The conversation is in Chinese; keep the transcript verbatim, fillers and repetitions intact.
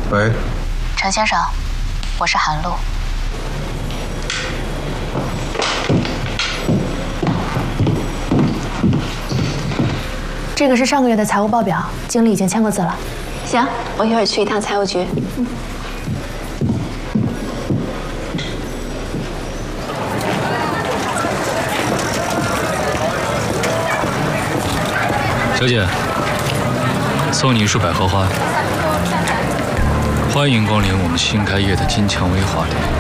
喂， 陈先生，我是韩露。 这个是上个月的财务报表，经理已经签过字了。 行，我一会儿去一趟财务局。嗯。 小姐，送你一束百合花。欢迎光临我们新开业的金蔷薇花店。